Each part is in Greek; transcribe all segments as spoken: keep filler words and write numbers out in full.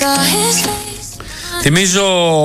Θυμίζω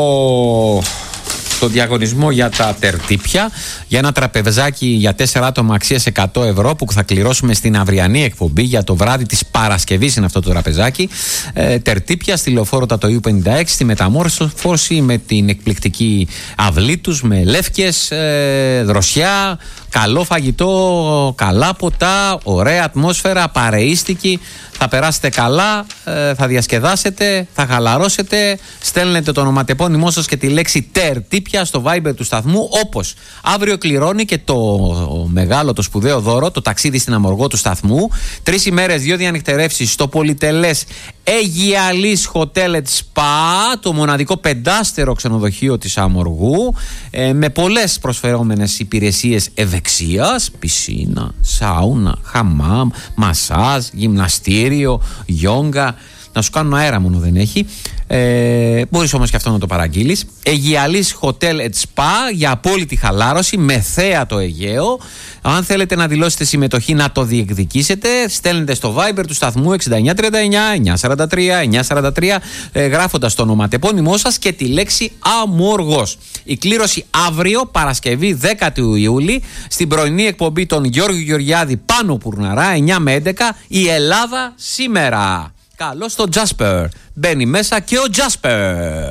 το διαγωνισμό για τα τερτύπια, για ένα τραπεζάκι για τέσσερα άτομα αξίας εκατό ευρώ που θα κληρώσουμε στην αυριανή εκπομπή. Για το βράδυ της Παρασκευής είναι αυτό το τραπεζάκι. ε, Τερτύπια στη Λεωφόρο Τατοίου πενήντα έξι, στη Μεταμόρφωση, με την εκπληκτική αυλή τους, με λεύκες, ε, δροσιά, καλό φαγητό, καλά ποτά, ωραία ατμόσφαιρα, παρεΐστικη. Θα περάσετε καλά, ε, θα διασκεδάσετε, θα χαλαρώσετε. Στέλνετε το ονοματεπώνυμό σας και τη λέξη τερτύπια στο Viber του σταθμού. Όπως αύριο κληρώνει και το μεγάλο, το σπουδαίο δώρο, το ταξίδι στην Αμοργό του σταθμού. Τρεις ημέρες, δύο διανυκτερεύσεις στο πολυτελές Αιγιαλής Hotel and Spa, το μοναδικό πεντάστερο ξενοδοχείο της Αμοργού, ε, με πολλές προσφερόμενες υπηρεσίες ευεξίας, πισίνα, σάουνα, χαμάμ, μασάζ, γυμναστήριο, γιόγκα. Να σου κάνουν αέρα μόνο δεν έχει. Ε, μπορείς όμως και αυτό να το παραγγείλεις. Αιγιαλής Hotel and Spa για απόλυτη χαλάρωση με θέα το Αιγαίο. Αν θέλετε να δηλώσετε συμμετοχή, να το διεκδικήσετε, στέλνετε στο Viber του σταθμού εξήντα εννιά τριάντα εννιά εννιακόσια σαράντα τρία εννιακόσια σαράντα τρία, ε, γράφοντας το ονοματεπώνυμό σας και τη λέξη Αμόργος. Η κλήρωση αύριο, Παρασκευή δέκα Ιούλη, στην πρωινή εκπομπή των Γιώργου Γεωργιάδη Πάνο Πουρναρά, εννιά με έντεκα, η Ελλάδα σήμερα. Καλώς το Τζάσπερ. Μπαίνει μέσα και ο Τζάσπερ.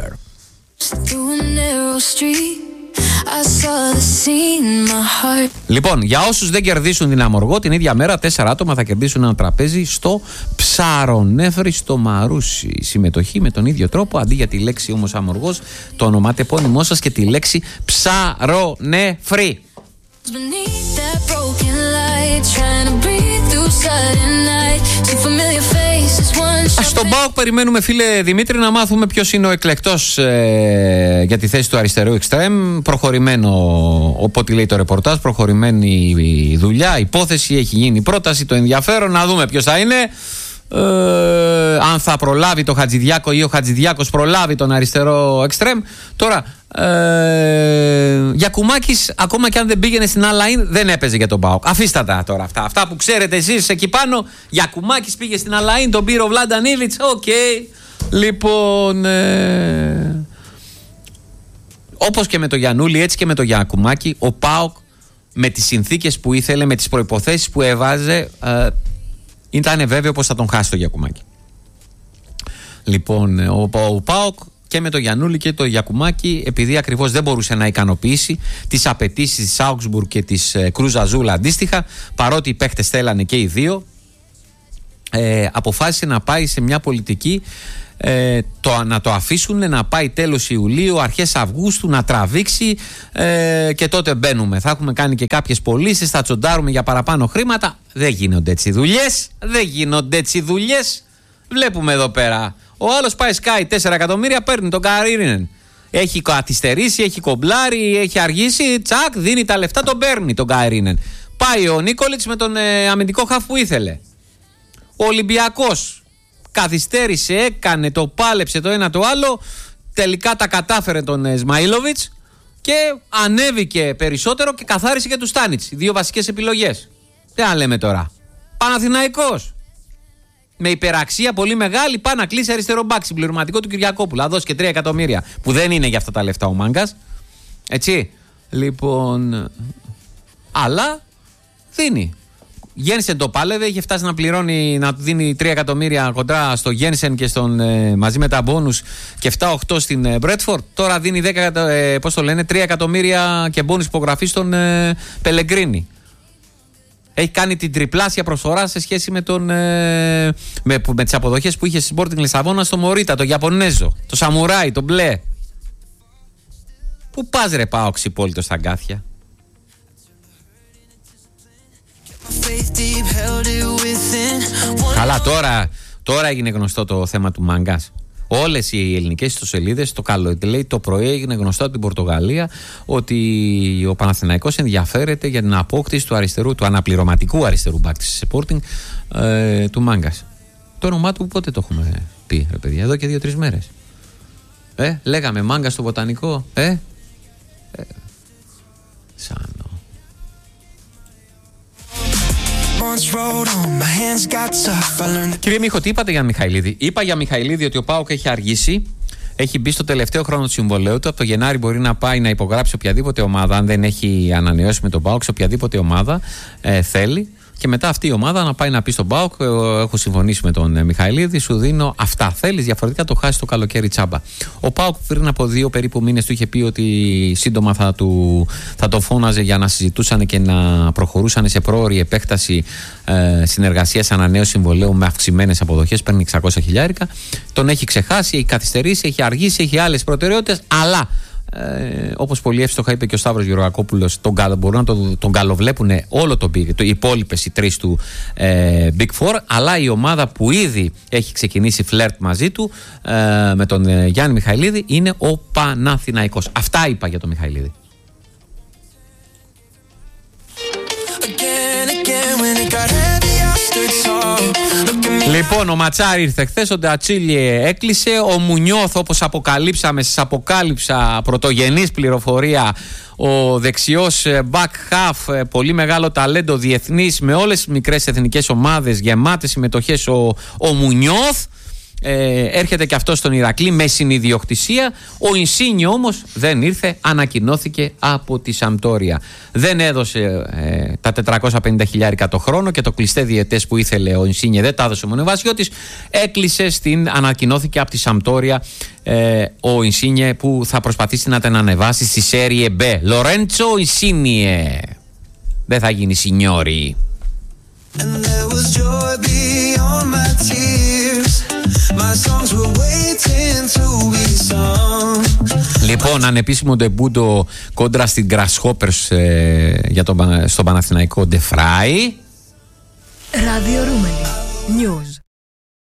Λοιπόν, για όσους δεν κερδίσουν την Αμοργό, την ίδια μέρα τέσσερα άτομα θα κερδίσουν ένα τραπέζι στο Ψαρονέφρι στο Μαρούσι. Συμμετοχή με τον ίδιο τρόπο, αντί για τη λέξη όμως Αμοργός, το ονοματεπώνυμό σας και τη λέξη Ψαρονέφρι. Στον ΠΑΟΚ περιμένουμε, φίλε Δημήτρη, να μάθουμε ποιος είναι ο εκλεκτός ε, για τη θέση του αριστερού εξτρέμ. Προχωρημένο, οπότε λέει το ρεπορτάζ, προχωρημένη η δουλειά, υπόθεση, έχει γίνει πρόταση, το ενδιαφέρον, να δούμε ποιος θα είναι. Ε, αν θα προλάβει το Χατζηδιάκο ή ο Χατζηδιάκος προλάβει τον αριστερό εξτρέμ. Τώρα ε, Γιακουμάκης, ακόμα και αν δεν πήγαινε στην Αλαΐν, δεν έπαιζε για τον ΠΑΟΚ. Αφήστε τα τώρα αυτά. Αυτά που ξέρετε εσείς εκεί πάνω. Γιακουμάκης πήγε στην Αλαΐν, τον πήρε ο Βλαντανίβιτς. Οκ. Okay. Λοιπόν, ε, όπως και με το Γιαννούλη, έτσι και με το Γιακουμάκη, ο ΠΑΟΚ με τις συνθήκες που ήθελε, με τις προϋποθέσεις που έβαζε, ε, ήταν βέβαιο πως θα τον χάσει το Γιακουμάκη. Λοιπόν, ο, ο ΠΑΟΚ και με το Γιαννούλη και το Γιακουμάκη, επειδή ακριβώς δεν μπορούσε να ικανοποιήσει τις απαιτήσεις της Augsburg και της ε, Κρούζ Αζούλ αντίστοιχα, παρότι οι παίχτες θέλανε και οι δύο, ε, αποφάσισε να πάει σε μια πολιτική, ε, το, να το αφήσουν να πάει τέλος Ιουλίου, αρχές Αυγούστου, να τραβήξει, ε, και τότε μπαίνουμε. Θα έχουμε κάνει και κάποιες πωλήσεις, θα τσοντάρουμε για παραπάνω χρήματα. Δεν γίνονται έτσι δουλειές. Δεν γίνονται έτσι δουλειές. Βλέπουμε εδώ πέρα. Ο άλλος πάει σκάει τέσσερα εκατομμύρια, παίρνει τον Καρίνεν. Έχει καθυστερήσει, έχει κομπλάρει, έχει αργήσει. Τσακ, δίνει τα λεφτά, τον παίρνει τον Καρίνεν. Πάει ο Νίκολιτς με τον ε, αμυντικό χαφ που ήθελε. Ο Ολυμπιακός καθυστέρησε, έκανε, το πάλεψε το ένα το άλλο. Τελικά τα κατάφερε τον Σμαΐλοβιτς και ανέβηκε περισσότερο και καθάρισε και του Στάνιτς. Δύο βασικές επιλογές. Τι να λέμε τώρα. Παναθηναϊκός. Με υπεραξία πολύ μεγάλη, πάει να κλείσει αριστερό μπακ, συμπληρωματικό του Κυριακόπουλου. Θα δώσει και τρία εκατομμύρια. Που δεν είναι για αυτά τα λεφτά ο Μάγκας. Έτσι. Λοιπόν. Αλλά δίνει. Γένσεν το πάλευε, είχε φτάσει να πληρώνει, να του δίνει τρία εκατομμύρια κοντά στο Γένσεν και στον, ε, μαζί με τα μπόνους και επτά οχτώ στην Μπρέτφορντ. Τώρα δίνει δέκα, ε, πώς το λένε, τρία εκατομμύρια και μπόνους υπογραφή στον ε, Πελεγκρίνη. Έχει κάνει την τριπλάσια προσφορά σε σχέση με, τον, ε, με, με τις αποδοχές που είχε στη Sporting Λισαβόνα στο Μωρίτα, το Ιαπωνέζο, το Σαμουράι, το μπλε. Πού πας ρε πάω ξυπόλυτο στα αγκάθια. Καλά, τώρα, τώρα έγινε γνωστό το θέμα του Μάγκας. Όλες οι ελληνικές ιστοσελίδες το καλό, λέει, το πρωί έγινε γνωστό από την Πορτογαλία ότι ο Παναθηναϊκός ενδιαφέρεται για την απόκτηση του αριστερού, του αναπληρωματικού αριστερού μπακ της Sporting, ε, του Μάγκας. Το όνομά του πότε το έχουμε πει, ρε παιδιά, εδώ και δύο-τρεις μέρες. Ε, λέγαμε Μάγκα στο Βοτανικό, ε, ε σαν Κύριε Μίχο, τι είπατε για Μιχαηλίδη? Είπα για Μιχαηλίδη ότι ο ΠΑΟΚ έχει αργήσει. Έχει μπει στο τελευταίο χρόνο του συμβολέου του. Από το Γενάρη μπορεί να πάει να υπογράψει οποιαδήποτε ομάδα, αν δεν έχει ανανεώσει με τον ΠΑΟΚ, σε οποιαδήποτε ομάδα ε, θέλει. Και μετά αυτή η ομάδα να πάει να πει στον ΠΑΟΚ: έχω συμφωνήσει με τον Μιχαηλίδη, σου δίνω αυτά. Θέλει, διαφορετικά το χάσει το καλοκαίρι τσάμπα. Ο ΠΑΟΚ πριν από δύο περίπου μήνες του είχε πει ότι σύντομα θα, του, θα το φώναζε για να συζητούσαν και να προχωρούσαν σε πρόωρη επέκταση ε, συνεργασίας ανανέωση συμβολέου με αυξημένες αποδοχές. Παίρνει εξακόσια χιλιάρικα. Τον έχει ξεχάσει, έχει καθυστερήσει, έχει αργήσει, έχει άλλες προτεραιότητες. Αλλά Ε, όπως πολύ εύστοχα είπε και ο Σταύρος Γεωργακόπουλος, τον, μπορούν να τον, τον καλοβλέπουν όλο το Big, το, οι υπόλοιπες οι τρεις του ε, Big Four, αλλά η ομάδα που ήδη έχει ξεκινήσει φλερτ μαζί του ε, με τον ε, Γιάννη Μιχαηλίδη είναι ο Παναθηναϊκός. Αυτά είπα για τον Μιχαηλίδη. Λοιπόν, ο Ματσάρη ήρθε χθες, ο Ντατσίλιε έκλεισε, ο Μουνιώθ, όπως αποκαλύψαμε, σας αποκάλυψα πρωτογενής πληροφορία, ο δεξιός back half, πολύ μεγάλο ταλέντο διεθνής, με όλες τις μικρές εθνικές ομάδες, γεμάτες συμμετοχές, ο, ο Μουνιώθ. Ε, έρχεται και αυτό στον Ηρακλή με συνιδιοκτησία. Ο Ινσίνιο όμως δεν ήρθε, ανακοινώθηκε από τη Σαμπτόρια. Δεν έδωσε ε, τα τετρακόσια πενήντα χιλιάρικα το χρόνο και το κλειστέ διετές που ήθελε ο Ινσίνιο δεν τα έδωσε ο Μονεβασιώτης. Έκλεισε στην, ανακοινώθηκε από τη Σαμπτόρια ε, ο Ινσίνιο που θα προσπαθήσει να την ανεβάσει στη Σέριε Μπ. Λορέντσο Ινσίνιε. Δεν θα γίνει σινιόρι. Λοιπόν, ανεπίσημο ντεμπούντο κόντρα στην Grasshoppers ε, για τον, στον Παναθηναϊκό Ντεφράι. Ραδιορούμενη News.